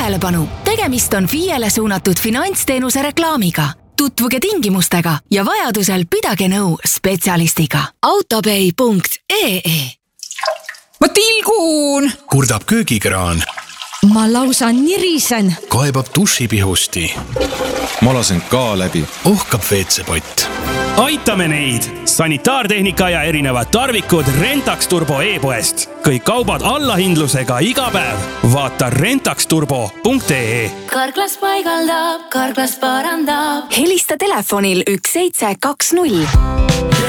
Tähelepanu! Tegemist on FIE-le suunatud finantsteenuse reklaamiga. Tutvuge tingimustega ja vajadusel pidage nõu spetsialistiga. autopay.ee Ma tilgun! Kurdab köögikraan. Ma lausa nirisen. Kaebab dušipihusti. Ma lasen ka läbi. Ohkab veetsepott. Aitame neid! Sanitaartehnika ja erinevad tarvikud Rentax Turbo e-poest. Kõik kaubad allahindlusega iga päev. Vaata rentaxturbo.ee. Karklas paigaldab, karklas parandab. Helista telefonil 1720.